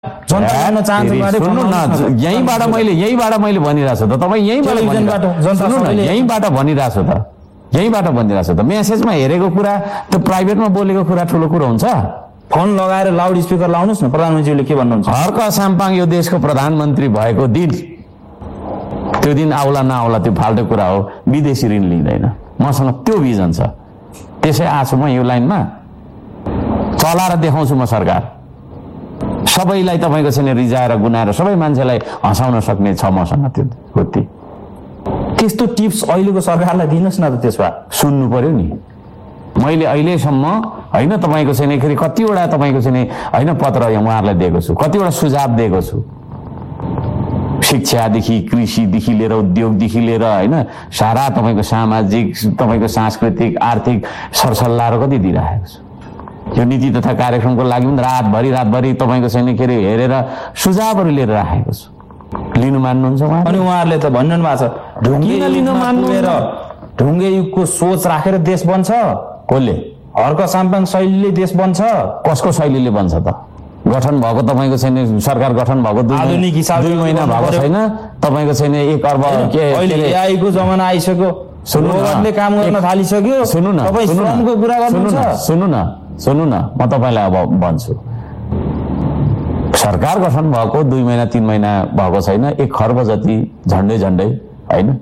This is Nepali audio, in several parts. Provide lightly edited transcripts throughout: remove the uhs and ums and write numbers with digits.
जनता चाहन्छु भने सुन्नु न, यहीँबाट मैले भनिरहेको छु त, तपाईँ यहीँबाट भनिरहेको छु त, यहीँबाट भनिरहेको छु त। मेसेजमा हेरेको कुरा त्यो प्राइभेटमा बोलेको कुरा ठुलो कुरो हुन्छ? फोन लगाएर लाउड स्पिकर लाउनुहोस् न, प्रधानमन्त्रीले के भन्नुहुन्छ? हर्क साम्पाङ यो देशको प्रधानमन्त्री भएको दिन, त्यो दिन आउला नआउला त्यो फाल्टो कुरा हो, विदेशी ऋण लिँदैन। मसँग त्यो भिजन छ, त्यसै आछु म यो लाइनमा, चलाएर देखाउँछु म सरकार। सबैलाई तपाईँको छैन रिजाएर गुनाएर सबै मान्छेलाई हँसाउन सक्ने छ मसँग त्यो बुद्धि। त्यस्तो टिप्स अहिलेको सरकारलाई दिनुहोस् न त। त्यसमा सुन्नु पर्यो नि। मैले अहिलेसम्म होइन तपाईँको छैन फेरि कतिवटा तपाईँको छैन होइन पत्र उहाँहरूलाई दिएको छु, कतिवटा सुझाव दिएको छु, शिक्षादेखि कृषिदेखि लिएर उद्योगदेखि लिएर होइन सारा तपाईँको सामाजिक तपाईँको सांस्कृतिक आर्थिक सरसल्लाहहरू कति दिइराखेको छु। यो नीति तथा कार्यक्रमको लागि पनि रातभरि तपाईँको छैन के अरे हेरेर सुझावहरू लिएर राखेको छु। लिनु मान्नुहुन्छ उहाँ? अनि उहाँहरूले त भन्नु भएको छ ढुङ्गे युगको सोच राखेर देश बन्छ। कसले? हर्क साम्पाङ शैलीले देश बन्छ। कसको शैलीले बन्छ त? गठन भएको तपाईँको छैन सरकार गठन भएको आधुनिक हिसाब 2 महिना भएको छैन, तपाईँको छैन 1 अर्ब एआईको जमाना आइसक्यो, रोबोटले काम गर्न थालिसक्यो। सुन्नु न, तपाईँ श्रमको कुरा गर्नुहुन्छ। सुन्नु न, म तपाईँलाई अब भन्छु, सरकार गठन भएको 2 महिना 3 महिना भएको छैन, 1 खर्ब जति झन्डै होइन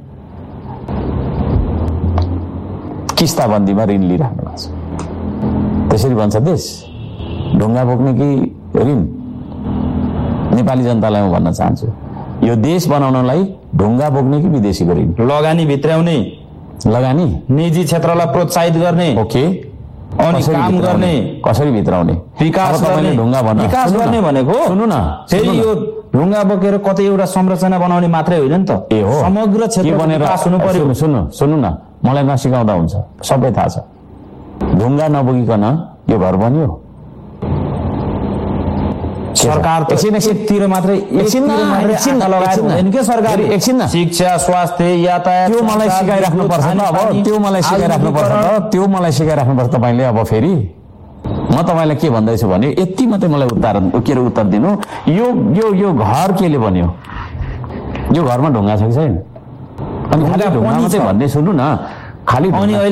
किस्ताबन्दीमा ऋण लिइराख्नु भएको छ। त्यसरी भन्छ देश? ढुङ्गा बोक्ने कि ऋण? नेपाली जनतालाई म भन्न चाहन्छु, यो देश बनाउनलाई ढुङ्गा बोक्ने कि विदेशीको ऋण? लगानी भित्राउने, लगानी निजी क्षेत्रलाई प्रोत्साहित गर्ने, ओके, अनि काम गर्ने, कसरी भित्राउने? विकास गर्ने, ढुङ्गा गर्ने भनेको सुन्नु न, फेरि यो ढुङ्गा बोकेर कतै एउटा संरचना बनाउने मात्रै होइन नि त, ए हो समग्र क्षेत्र विकास हुनु पर्यो। सुन्नु न, मलाई नसिकाउँदा हुन्छ, सबै थाहा छ। ढुङ्गा नबोकिकन यो घर बन्यो? सरकार एकतिर मात्रै एकछिन शिक्षा स्वास्थ्य यातायात त्यो मलाई सिकाइराख्नु पर्छ त। अब त्यो मलाई सिकाइराख्नु पर्छ तपाईँले। अब फेरि म तपाईँलाई के भन्दैछु भने यति मात्रै मलाई उत्तर दिनु, यो घर केले बन्यो? यो घरमा ढुङ्गा छ कि छैन? अनि खालि ढुङ्गा मात्रै भन्ने सुन्नु न, खालि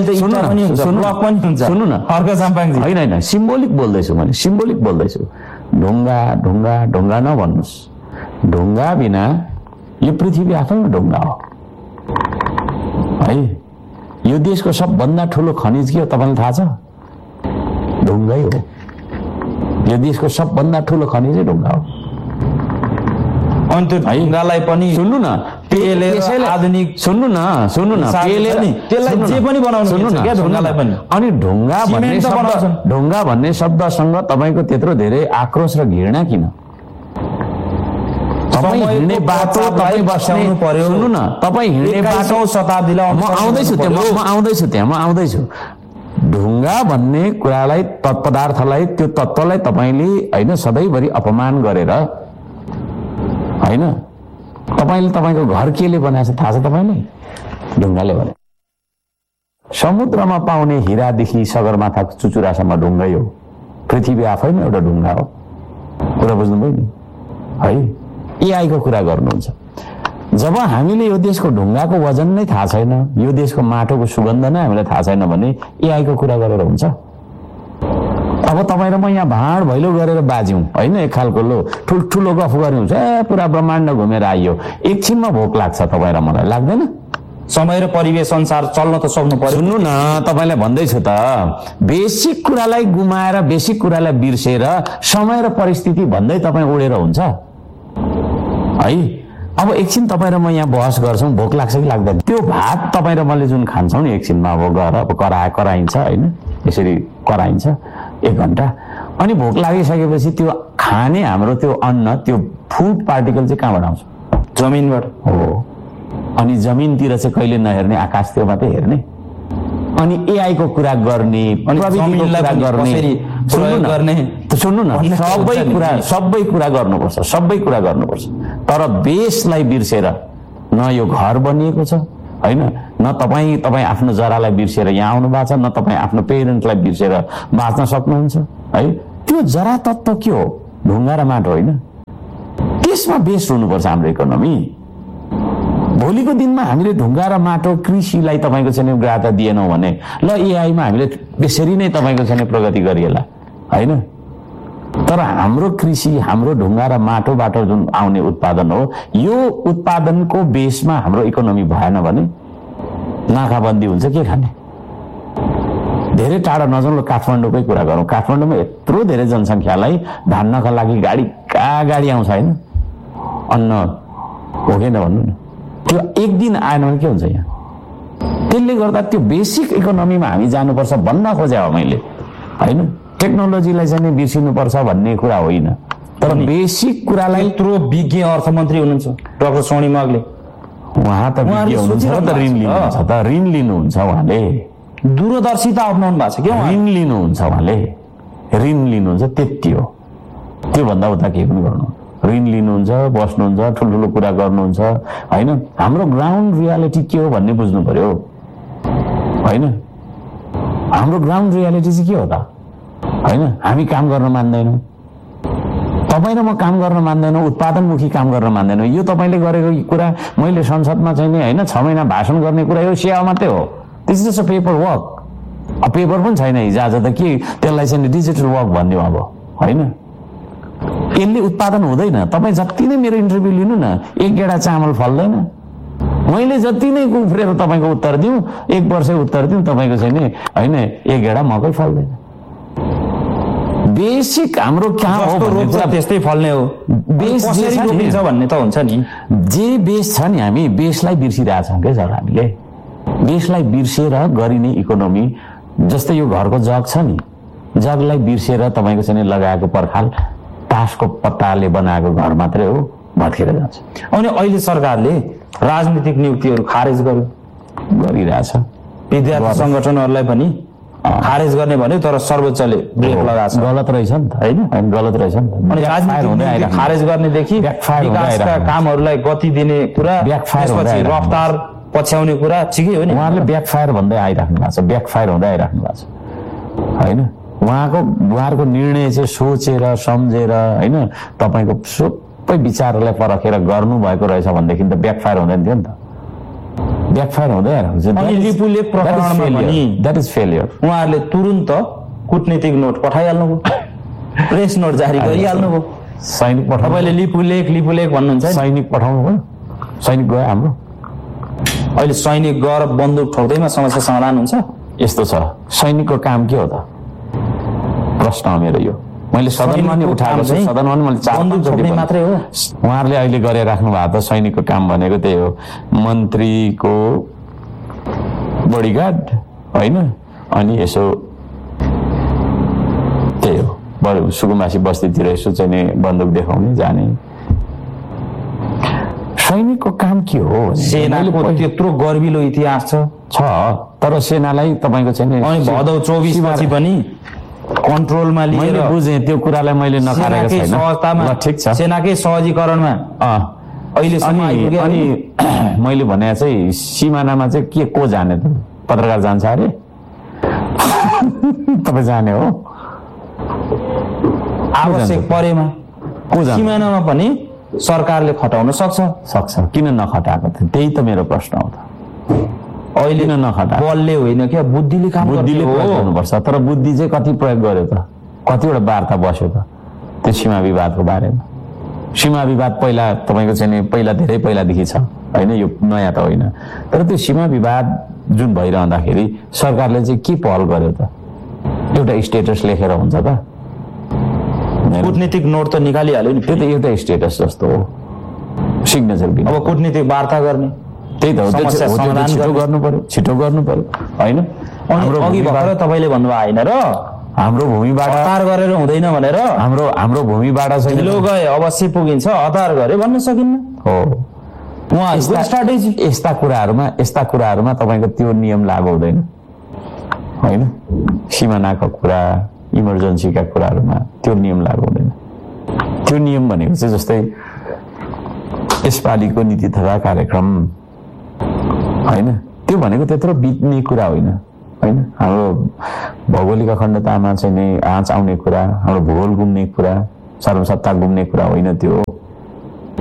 सुन्नु न, हर्क साम्पाङजी होइन सिम्बोलिक बोल्दैछु मैले, सिम्बोलिक बोल्दैछु। ढुङ्गा नभन्नुहोस्, ढुङ्गा बिना यो पृथ्वी आफैमा ढुङ्गा हो है। यो देशको सबभन्दा ठुलो खनिज के हो तपाईँलाई थाहा छ? ढुङ्गै हो। यो देशको सबभन्दा ठुलो खनिजै ढुङ्गा हो। अनि त्यो ढुङ्गालाई पनि सुन्नु न, आधुनिक सुन्नु न त्यसलाई जे पनि बनाउनु क्या ढुङ्गालाई पनि। अनि ढुङ्गा भन्ने शब्दसँग तपाईँको त्यत्रो धेरै आक्रोश र घृणा किन? तपाईँ हिँड्ने बाटो तपाईँ बस्नु पर्यो। सुन्नु न, तपाईँ हिँड्ने बाटो शताब्दीलाई म आउँदैछु। ढुङ्गा भन्ने कुरालाई तत्पदार्थलाई त्यो तत्त्वलाई तपाईँले होइन सधैँभरि अपमान गरेर होइन तपाईँले तपाईँको घर केले बनाएको छ थाहा छ तपाईँलाई? ढुङ्गाले भने। समुद्रमा पाउने हिरादेखि सगरमाथाको चुचुरासम्म ढुङ्गै हो। पृथ्वी आफैमा एउटा ढुङ्गा हो। कुरा बुझ्नुभयो नि है? एआईको कुरा गर्नुहुन्छ। जब हामीले यो देशको ढुङ्गाको वजन नै थाहा छैन, यो देशको माटोको सुगन्ध नै हामीलाई थाहा छैन भने एआईको कुरा गरेर हुन्छ? अब तपाईँ र म यहाँ भाँड भैलो गरेर बाज्यौँ होइन, एक खालको लो ठुल्ठुलो गफ गर्नु हुन्छ, पुरा ब्रह्माण्ड घुमेर आइयो, एकछिनमा भोक लाग्छ तपाईँ र मलाई, लाग्दैन? समय र परिवेश अनुसार चल्न त सक्नु पर्यो। सुन्नु न, तपाईँलाई भन्दैछु त, बेसिक कुरालाई गुमाएर बेसिक कुरालाई बिर्सेर समय र परिस्थिति भन्दै तपाईँ उडेर हुन्छ है? अब एकछिन तपाईँ र म यहाँ बहस गर्छौँ, भोक लाग्छ कि लाग्दैन? त्यो भात तपाईँ र मैले जुन खान्छौँ नि एकछिनमा, अब गएर अब कराइन्छ होइन, यसरी कराइन्छ 1 घन्टा, अनि भोक लागिसकेपछि त्यो खाने हाम्रो त्यो अन्न त्यो फुड पार्टिकल चाहिँ कहाँबाट आउँछ? जमिनबाट हो। अनि जमिनतिर चाहिँ कहिले नहेर्ने, आकाशतिर मात्रै हेर्ने, अनि एआईको कुरा गर्ने, प्रविधिको कुरा गर्ने, सुन्नु न, सबै कुरा गर्नुपर्छ। तर बेसलाई बिर्सेर न यो घर बनिएको छ होइन, न तपाईँ आफ्नो जरालाई बिर्सेर यहाँ आउनु भएको छ, न तपाईँ आफ्नो पेरेन्ट्सलाई बिर्सेर बाँच्न सक्नुहुन्छ है। त्यो जरा तत्त्व के हो? ढुङ्गा र माटो होइन? त्यसमा बेस्ड हुनुपर्छ हाम्रो इकोनोमी। भोलिको दिनमा हामीले ढुङ्गा र माटो कृषिलाई तपाईँको चाहिँ ग्राहकता दिएनौँ भने ल एआईमा हामीले त्यसरी नै तपाईँको चाहिँ प्रगति गरिएला होइन। तर हाम्रो कृषि हाम्रो ढुङ्गा र माटोबाट जुन आउने उत्पादन हो यो उत्पादनको बेसमा हाम्रो इकोनोमी भएन भने नाकाबन्दी हुन्छ के खाने। धेरै टाढा नजाउँ, काठमाडौँकै कुरा गरौँ। काठमाडौँमा यत्रो धेरै जनसङ्ख्यालाई धान्नका लागि गाडी कहाँ गाडी आउँछ होइन, अन्न हो कि भन्नु न। त्यो एक दिन आएन भने के हुन्छ यहाँ। त्यसले गर्दा त्यो बेसिक इकोनोमीमा हामी जानुपर्छ भन्न खोजे हो मैले होइन। टेक्नोलोजीलाई चाहिँ बिर्सिनुपर्छ भन्ने कुरा होइन, तर बेसिक कुरालाई। यत्रो विज्ञ अर्थमन्त्री हुनुहुन्छ डाक्टर सोनी माग्ले, उहाँ त विज्ञ हुनुहुन्छ त ऋण लिनुहुन्छ त, ऋण लिनुहुन्छ उहाँले, दूरदर्शिता अप्नाउनु भएको छ क्या। ऋण लिनुहुन्छ उहाँले, ऋण लिनुहुन्छ त्यति हो, त्योभन्दा उता केही पनि गर्नु। ऋण लिनुहुन्छ, बस्नुहुन्छ, ठुल्ठुलो कुरा गर्नुहुन्छ होइन। हाम्रो ग्राउन्ड रियालिटी के हो भन्ने बुझ्नु पर्यो होइन। हाम्रो ग्राउन्ड रियालिटी चाहिँ के हो त होइन। हामी काम गर्न मान्दैनौँ, तपाईँ र म काम गर्न मान्दैनौँ, उत्पादनमुखी काम गर्न मान्दैनौँ। यो तपाईँले गरेको कुरा मैले संसदमा चाहिँ नि होइन 6 महिना भाषण गर्ने कुरा यो सेवा मात्रै हो। This is a paper work. Paper पनि छैन हिजो त के त्यसलाई चाहिँ डिजिटल वर्क भनिदिउँ अब होइन। यसले उत्पादन हुँदैन। तपाईँ जति नै मेरो इन्टरभ्यू लिनु न, एक गेडा चामल फल्दैन। मैले जति नै उफ्रेर तपाईँको उत्तर दिउँ, 1 वर्ष उत्तर दिउँ, तपाईँको चाहिँ नि होइन 1 गेडा मकै फल्दैन। बेसिक हाम्रो कहाँ हो त्यस्तै फल्ने हो। बेस भन्ने त हुन्छ नि। जे बेस छ नि हामी बेसलाई बिर्सिरहेछौँ क्या सर। हामीले बेसलाई बिर्सेर गरिने इकोनोमी, जस्तै यो घरको जग छ नि, जगलाई बिर्सेर तपाईँको चाहिँ लगाएको पर्खाल तासको पत्ताले बनाएको घर मात्रै हो, भत्केर जान्छ। अनि अहिले सरकारले राजनीतिक नियुक्तिहरू खारेज गरिरहेछ। विद्यार्थी सङ्गठनहरूलाई पनि खारेज गर्ने भन्यो, तर सर्वोच्चले ब्रेक लगाएको छ। गलत रहेछ नि त होइन, गलत रहेछ नि त। अनि राजनीतिक खारेज गर्नेदेखि विकासका कामहरूलाई गति दिने कुरा, त्यसपछि रफ्तार पछ्याउने कुरा ठिकै हो नि। उहाँहरूले ब्याकफायर भन्दै आइराख्नु भएको छ, ब्याकफायर हुँदै आइराख्नु भएको छ होइन। उहाँहरूको निर्णय चाहिँ सोचेर सम्झेर होइन तपाईँको सबै विचारहरूलाई परखेर गर्नुभएको रहेछ भनेदेखि त ब्याकफायर हुँदैन थियो नि त। ब्याकफायर हुँदै आइरहेको छ। लिपुलेख प्रकरणमा पनि द्याट इज फेलियर। उहाँहरूले तुरुन्त कुटनीतिक नोट पठाइहाल्नुभयो, प्रेस नोट जारी गरिहाल्नुभयो। सैनिक पठाउनु, तपाईँले लिपुलेख भन्नुहुन्छ, सैनिक पठाउनु भयो, सैनिक गयो हाम्रो। अहिले सैनिक गएर बन्दुक ठोक्दैमा समस्या समाधान हुन्छ? यस्तो छ, सैनिकको काम के हो त प्रश्न हो मेरो। यो मैले सदनमा नि उठाएको छु, सदनमा नि मैले 4-5 चोटि मात्रै हो। उहाँहरूले अहिले गरेर राख्नु भएको त सैनिकको काम भनेको त्यही हो, मन्त्रीको बडीगार्ड होइन, अनि यसो त्यही हो। बरु सुकुमासी बस्तीतिर यसो चाहिँ नि बन्दुक देखाउने जाने। सैनिकको काम के हो? सेनाको त्यत्रो गर्विलो इतिहास छ, तर सेनालाई तपाईँको चाहिँ नि भदौ 24 पछि पनि कन्ट्रोलमा लिएर बुझेँ। त्यो कुरालाई मैले नकारेको छैन, ठिक छ। सेनाकै सहजीकरणमा अहिले अनि मैले भने चाहिँ सिमानामा चाहिँ के को जाने त? पत्रकार जान्छ अरे? तपाईँ जाने हो? आवश्यक परेमा को जान्छ? सिमानामा पनि सरकारले खटाउन सक्छ। किन नखटाएको थियो? त्यही त मेरो प्रश्न हो त। अहिले नखटा बलले होइन क्या, बुद्धिले काम गर्नुपर्छ। तर बुद्धि चाहिँ कति प्रयोग गर्यो त? कतिवटा वार्ता बस्यो त त्यो सीमा विवादको बारेमा? सीमा विवाद पहिला तपाईँको चाहिँ नि धेरै पहिलादेखि छ होइन, यो नयाँ त होइन। तर त्यो सीमा विवाद जुन भइरहँदाखेरि सरकारले चाहिँ के पहल गर्यो त? एउटा स्टेटस लेखेर हुन्छ त? कूटनीतिक नोट त निकालिहाल्यो नि, त्यो त एउटा स्टेटस जस्तो हो, सिग्नेचर बिना। अब कूटनीतिक वार्ता गर्ने त्यही त हो, छिटो गर्नु पर्यो होइन। अघि भर्खर तपाईँले भन्नुभयो होइन र हाम्रो भूमिबाट हतार गरेर हुँदैन भनेर, हाम्रो भूमिबाट ढिलो गए अवश्य पुगिन्छ, हतार गरे भन्न सकिन्न हो। उहाँहरूको स्ट्राटेजी। यस्ता कुराहरूमा तपाईँको त्यो नियम लागू हुँदैन होइन। सिमानाको कुरा, इमर्जेन्सीका कुराहरूमा त्यो नियम लागू हुँदैन। त्यो नियम भनेको चाहिँ जस्तै यसपालिको नीति तथा कार्यक्रम होइन, त्यो भनेको त्यत्रो बित्ने कुरा होइन। हाम्रो भौगोलिक अखण्डतामा चाहिँ नै आँच आउने कुरा, हाम्रो भूगोल घुम्ने कुरा, सर्वसत्ता घुम्ने कुरा होइन त्यो।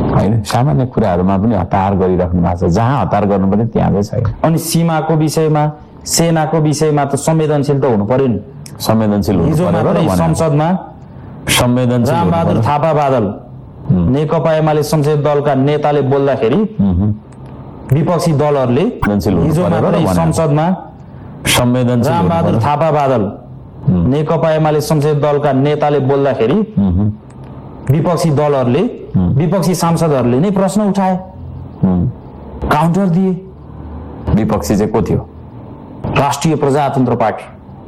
होइन सामान्य कुराहरूमा पनि हतार गरिराख्नु भएको छ, जहाँ हतार गर्नुपर्ने त्यहाँ चाहिँ छैन। अनि सीमाको विषयमा सेनाको विषयमा त संवेदनशील त हुनु पर्यो नि। संवेदनशील संसदमा संवेदनशील रामबहादुर थापा बादल नेकपा एमाले संसदीय दलका नेताले बोल्दाखेरि विपक्षी दलहरूले हिजो मात्रै संसदमा संवेदनशील रामबहादुर थापा बादल नेकपा एमाले संसदीय दलका नेताले बोल्दाखेरि विपक्षी दलहरूले विपक्षी सांसदहरूले नै प्रश्न उठाए, काउन्टर दिए। विपक्षी चाहिँ को थियो? राष्ट्रिय प्रजातन्त्र पार्टी।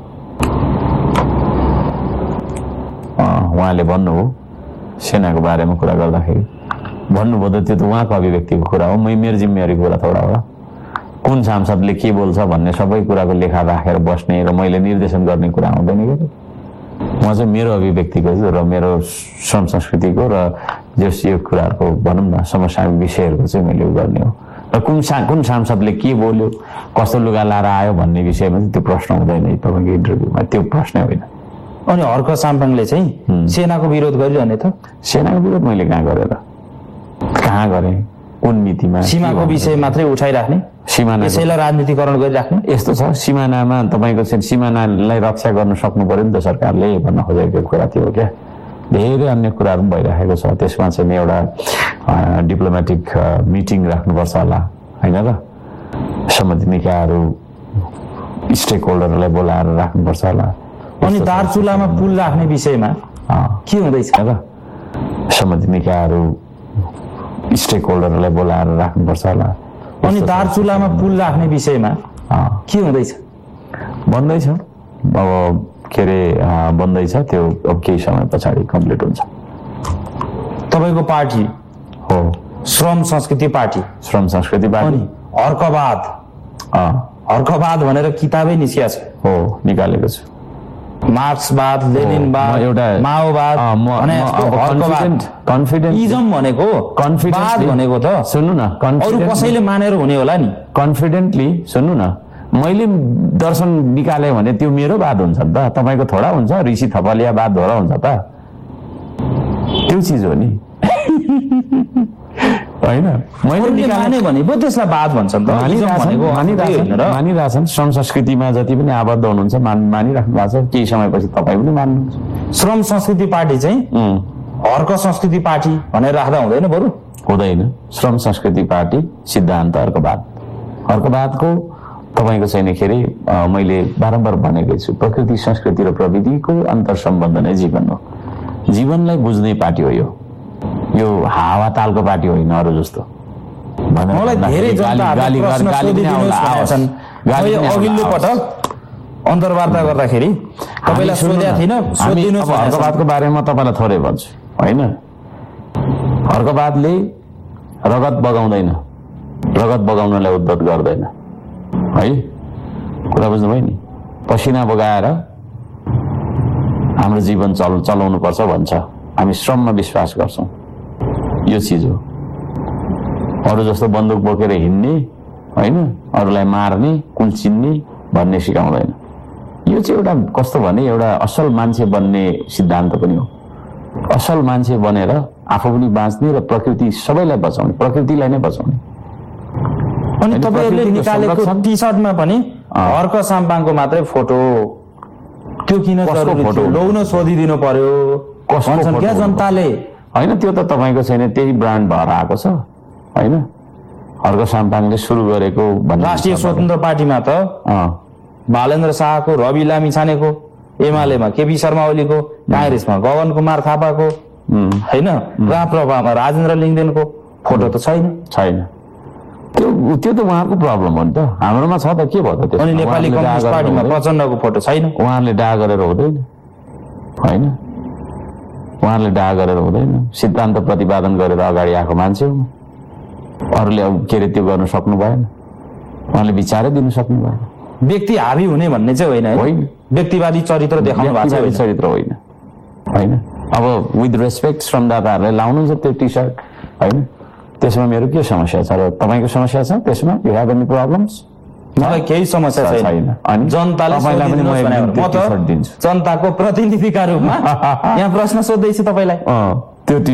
उहाँले भन्नुभयो सेनाको बारेमा कुरा गर्दाखेरि, भन्नुभयो त त्यो त उहाँको अभिव्यक्तिको कुरा हो, मेरो जिम्मेवारीको कुरा थोडा हो। कुन सांसदले के बोल्छ भन्ने सबै कुराको लेखा राखेर बस्ने र मैले निर्देशन गर्ने कुरा आउँदैन कि। म चाहिँ मेरो अभिव्यक्तिको र मेरो श्रम संस्कृतिको र जस यो कुराहरूको भनौँ न समसामयिक विषयहरूको चाहिँ मैले उ गर्ने हो। र कुन सांसदले के बोल्यो, कस्तो लुगा लाएर आयो भन्ने विषयमा चाहिँ त्यो प्रश्न हुँदैन तपाईँको इन्टरभ्यूमा, त्यो प्रश्नै होइन। अनि हर्क साम्पाङले चाहिँ सेनाको विरोध गरिरहने त? सेनाको विरोध मैले कहाँ गरेँ, कुन मितिमा? सीमाको विषय मात्रै उठाइराख्ने, सिमाना यसैलाई राजनीतिकरण गरिराख्ने। यस्तो छ, सिमानामा तपाईँको सिमानालाई रक्षा गर्न सक्नु पर्यो नि त सरकारले भन्न खोजेको कुरा थियो क्या। धेरै अन्य कुराहरू पनि भइराखेको छ, त्यसमा चाहिँ एउटा डिप्लोमेटिक मिटिङ राख्नुपर्छ होला होइन र, सम्बन्धित निकायहरू स्टेक होल्डरहरूलाई बोलाएर राख्नुपर्छ होला। अनि दार्चुलामा पुल राख्ने विषयमा के हुँदैछ र, सम्बन्धित निकायहरू स्टेक होल्डरहरूलाई बोलाएर राख्नुपर्छ होला। अनि दार्चुलामा पुल राख्ने विषयमा के हुँदैछ? बन्दैछ, अब के अरे बन्दैछ, त्यो अब केही समय पछाडि कम्प्लिट हुन्छ। तपाईँको पार्टी हो श्रम संस्कृति पार्टी। श्रम संस्कृति पार्टी। हर्कवाद भनेर किताबै निस्किया छ। हो निकालेको छु। मार्क्सवाद, लेनिनवाद, एउटा माओवाद, कन्फिडेन्टिज्म भनेको कन्फिडेन्ट भनेको त सुन्नु न, अरू कसैले मानेर हुने होला नि। कन्फिडेन्टली सुन्नु न, मैले दर्शन निकालेँ भने त्यो मेरो वाद हुन्छ नि त, तपाईँको थोडा हुन्छ? ऋषि थपलिया वाद थोडा हुन्छ त? त्यो चिज हो नि होइन। मैले माने भने पो त्यसलाई वाद भन्छ नि त। मानिरहेछन्, श्रम संस्कृतिमा जति पनि आबद्ध हुनुहुन्छ मानिराख्नु भएको छ, केही समयपछि तपाईँ पनि मान्नुहुन्छ। श्रम संस्कृति पार्टी चाहिँ हर्क संस्कृति पार्टी भनेर राख्दा हुँदैन? बरु हुँदैन। श्रम संस्कृति पार्टी सिद्धान्त हर्कवादको तपाईँको चाहिँ के अरे मैले बारम्बार भनेकै छु, प्रकृति संस्कृति र प्रविधिको अन्तर सम्बन्ध नै जीवन हो। जीवनलाई बुझ्ने पार्टी हो यो हावा तालको पार्टी होइन अरू जस्तो। मलाई धेरै जनताहरूले प्रश्न सोधिदिनुहोस् भन्छन्। अघिल्लो पटक अन्तर्वार्ता गर्दाखेरि तपाईँलाई सोधेको थिइनँ, सोधिदिनुहोस्। हर्कवादको बारेमा तपाईँलाई थोरै भन्छु होइन। हर्कवादले रगत बगाउँदैन, रगत बगाउनलाई उद्धत गर्दैन है, कुरा बुझ्नुभयो नि। पसिना बगाएर हाम्रो जीवन चलाउनु पर्छ भन्छ। हामी श्रममा विश्वास गर्छौँ, यो चिज हो। अरू जस्तो बन्दुक बोकेर हिँड्ने होइन, अरूलाई मार्ने, कुल्चिन्ने भन्ने सिकाउँदैन। यो चाहिँ एउटा कस्तो भने एउटा असल मान्छे बन्ने सिद्धान्त पनि हो। असल मान्छे बनेर आफू पनि बाँच्ने र प्रकृति सबैलाई बचाउने, प्रकृतिलाई नै बचाउने। अनि तपाईँहरूले निकालेको टी सर्टमा पनि हर्क साम्पाङको मात्रै फोटो, त्यो किन जरुरी थियो? लौन सोधिदिनु पर्यो भन्छन् क्या जनताले। होइन त्यो त तपाईँको छैन, त्यही ब्रान्ड भएर आएको छ होइन। हर्क साम्पाङले सुरु गरेको राष्ट्रिय स्वतन्त्र पार्टीमा त बालेन्द्र शाहको, रवि लामिछानेको, एमालेमा केपी शर्मा ओलीको, काङ्ग्रेसमा गगन कुमार थापाको होइन, राप्रपामा राजेन्द्र लिङ्गदेनको फोटो त छैन। त्यो त उहाँहरूको प्रब्लम हो नि त, हाम्रोमा छ त के भयो त? अनि नेपाली कम्युनिस्ट पार्टीमा प्रचण्डको फोटो छैन। उहाँहरूले डाहा गरेर हुँदैन होइन, उहाँहरूले डाहा गरेर हुँदैन। सिद्धान्त प्रतिपादन गरेर अगाडि आएको मान्छे हो। अरूले अब के अरे त्यो गर्न सक्नु भएन, उहाँले विचारै दिनु सक्नु भएन। व्यक्ति हावी हुने भन्ने चाहिँ होइन, व्यक्तिवादी चरित्र देखाउनु भएको छ, चरित्र होइन होइन। अब विथ रेस्पेक्ट श्रमदाताहरूले लाउनुहुन्छ त्यो टी सर्ट होइन, त्यसमा मेरो के समस्या छ र तपाईँको समस्या छ त्यसमा? You have any problems? मलाई केही समस्या छैन। अनि जनताले जनताको प्रतिनिधिका रूपमा यहाँ प्रश्न सोध्दैछु तपाईँलाई। त्यो